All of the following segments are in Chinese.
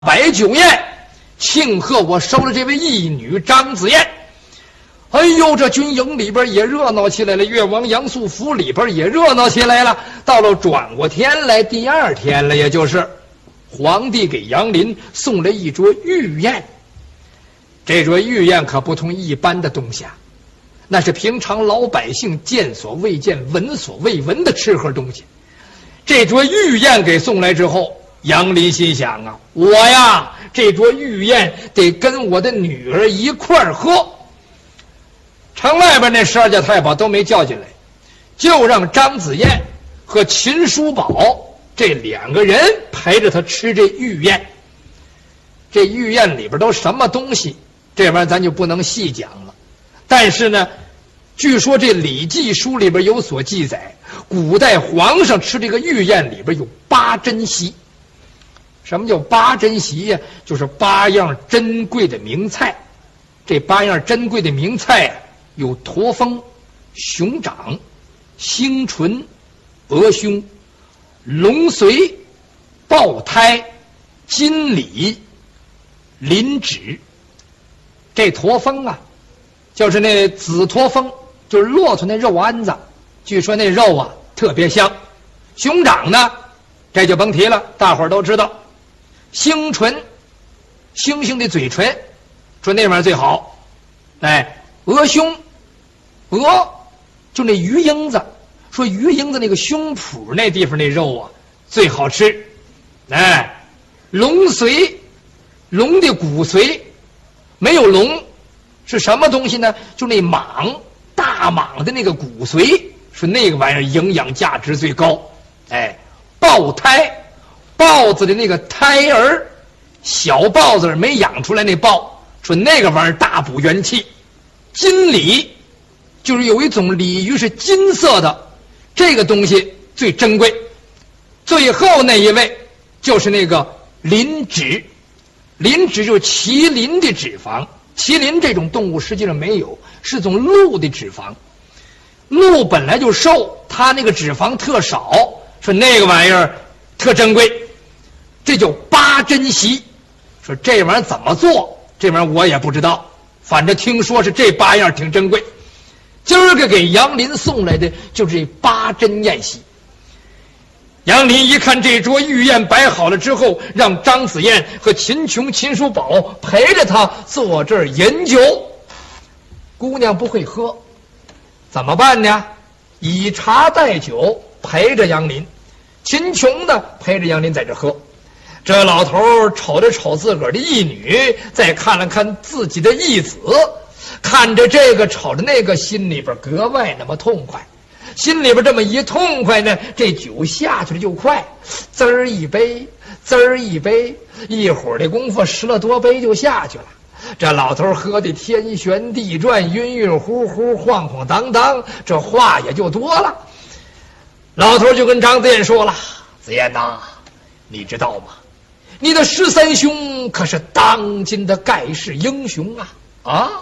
摆酒宴庆贺我收了这位义女张子燕。哎呦，这军营里边也热闹起来了，越王杨素府里边也热闹起来了。到了转过天来，第二天了，也就是皇帝给杨林送来一桌御宴。这桌御宴可不同一般的东西啊，那是平常老百姓见所未见、闻所未闻的吃喝东西。这桌御宴给送来之后，杨林心想啊，我呀，这桌御宴得跟我的女儿一块儿喝。城外边那12家太保都没叫进来，就让张子燕和秦叔宝这2个人陪着他吃这御宴。这御宴里边都什么东西，这玩意儿咱就不能细讲了。但是呢，据说这《礼记》书里边有所记载，古代皇上吃这个御宴里边有8珍席。什么叫8珍席呀？就是8样珍贵的名菜。这8样珍贵的名菜啊，有驼峰、熊掌、星唇、鹅胸、龙髓、豹胎、金鲤、鳞脂。这驼峰啊，就是那紫驼峰，就是骆驼那肉鞍子，据说那肉啊特别香。熊掌呢，这就甭提了，大伙儿都知道。星唇，猩猩的嘴唇，说那玩意儿最好。哎，鹅胸，鹅就那鱼鹰子，说鱼鹰子那个胸脯那地方那肉啊最好吃。哎，龙髓，龙的骨髓，没有龙是什么东西呢？就那蟒，大蟒的那个骨髓，说那个玩意儿营养价值最高。哎，豹胎，豹子的那个胎儿，小豹子没养出来那豹，说那个玩意儿大补元气。金鲤，就是有一种鲤鱼是金色的，这个东西最珍贵。最后那一位就是那个鳞脂，鳞脂就是麒麟的脂肪。麒麟这种动物实际上没有，是种鹿的脂肪。鹿本来就瘦，它那个脂肪特少，说那个玩意儿特珍贵。这叫8珍席。说这玩意儿怎么做，这玩意儿我也不知道，反正听说是这8样挺珍贵。今儿个给杨林送来的就是这8珍宴席。杨林一看这桌御宴摆好了之后，让张子燕和秦琼、秦叔宝陪着他坐这儿饮酒。姑娘不会喝，怎么办呢？以茶代酒，陪着杨林。秦琼呢，陪着杨林在这喝。这老头瞅着瞅自个儿的义女，再看了看自己的义子，看着这个瞅着那个，心里边格外那么痛快。心里边这么一痛快呢，这酒下去了就快，滋儿一杯，滋儿一杯，一会儿的功夫10多杯就下去了。这老头喝的天旋地转，晕晕乎乎，晃晃荡荡，这话也就多了。老头就跟张子燕说了：“子燕呐，你知道吗？你的13兄可是当今的盖世英雄啊！啊！”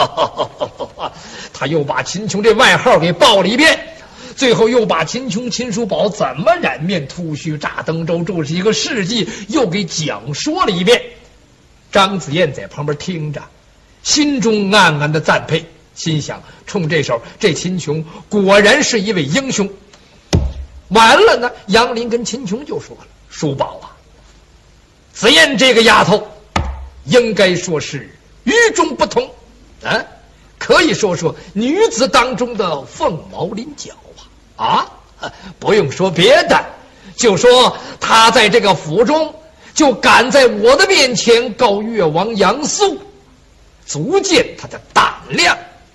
他又把秦琼这外号给报了一遍，最后又把秦琼、秦叔宝怎么染面秃须、炸登州这是一个事迹又给讲说了一遍。张子燕在旁边听着，心中暗暗的赞佩，心想冲这手，这秦琼果然是一位英雄。完了呢，杨林跟秦琼就说了：“叔宝啊，子燕这个丫头应该说是与众不同啊，可以说女子当中的凤毛麟角啊！不用说别的，就说她在这个府中就敢在我的面前告越王杨素，足见她的胆量。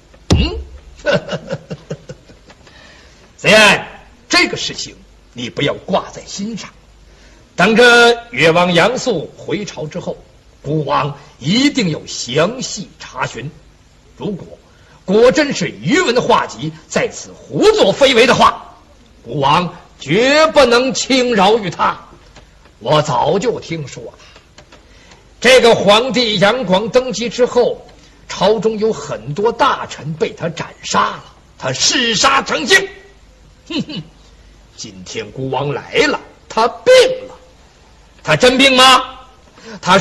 子燕，这个事情你不要挂在心上，等着越王杨素回朝之后，孤王一定要详细查询。如果果真是余文化及在此胡作非为的话，孤王绝不能轻饶于他。我早就听说了，这个皇帝杨广登基之后，朝中有很多大臣被他斩杀了，他弑杀成性。今天孤王来了，他病了。他真病吗？ 他